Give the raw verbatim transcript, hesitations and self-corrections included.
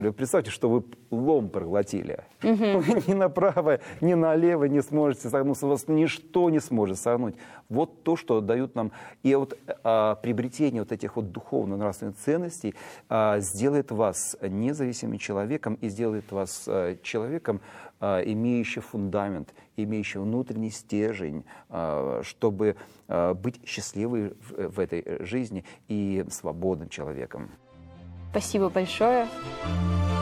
Представьте, что вы лом проглотили. Вы ни направо, ни налево не сможете согнуться. Вас ничто не сможет согнуть. Вот то, что дают нам. И вот а, приобретение вот этих вот духовно-нравственных ценностей а, сделает вас независимым человеком и сделает вас а, человеком, а, имеющим фундамент, имеющим внутренний стержень, а, чтобы а, быть счастливым в, в этой жизни и свободным человеком. Спасибо большое.